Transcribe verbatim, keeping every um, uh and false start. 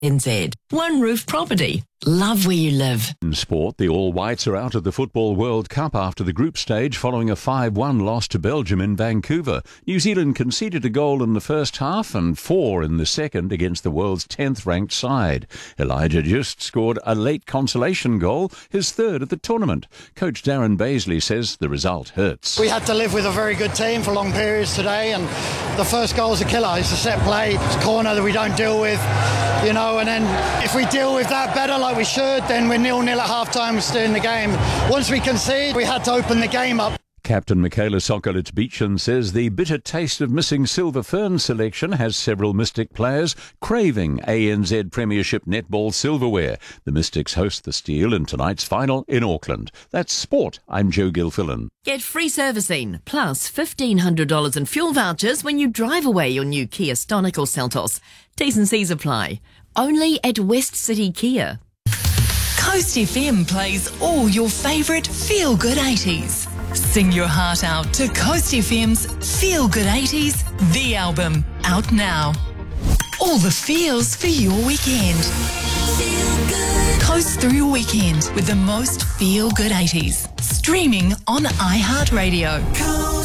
N Z. One Roof Property. Love where you live. In sport, the All Whites are out of the Football World Cup after the group stage following a five one loss to Belgium in Vancouver. New Zealand conceded a goal in the first half and four in the second against the world's tenth ranked side. Elijah just scored a late consolation goal, his third of the tournament. Coach Darren Baisley says the result hurts. We had to live with a very good team for long periods today, and the first goal is a killer. It's a set play, it's a corner that we don't deal with, you know, and then if we deal with that better like we should, then we're nil-nil at half-time, we're still in the game. Once we concede, we had to open the game up. Captain Michaela Sokolic-Beechan says the bitter taste of missing Silver Fern selection has several Mystic players craving A N Z Premiership netball silverware. The Mystics host the Steel in tonight's final in Auckland. That's sport. I'm Joe Gilfillan. Get free servicing, plus fifteen hundred dollars in fuel vouchers when you drive away your new Kia Stonic or Seltos. T's and C's apply. Only at West City Kia. Coast F M plays all your favourite feel-good eighties. Sing your heart out to Coast F M's Feel Good eighties, the album, out now. All the feels for your weekend. Feel good. Coast through your weekend with the most feel-good eighties. Streaming on iHeartRadio.